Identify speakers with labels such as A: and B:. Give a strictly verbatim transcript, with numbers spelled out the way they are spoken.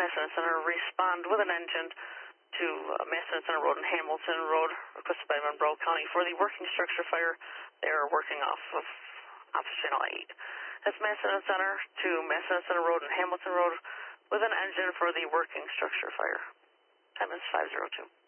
A: Massena Center respond with an engine to uh, Massena Center Road and Hamilton Road, requested by Monroe County for the working structure fire. They are working off of Office Channel eight. That's Massena Center to Massena Center Road and Hamilton Road with an engine for the working structure fire. Time is five zero two.